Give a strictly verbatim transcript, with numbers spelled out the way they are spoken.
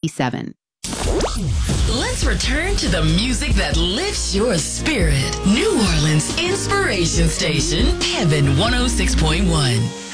seven. Let's return to the music that lifts your spirit. New Orleans Inspiration Station, Heaven one oh six point one.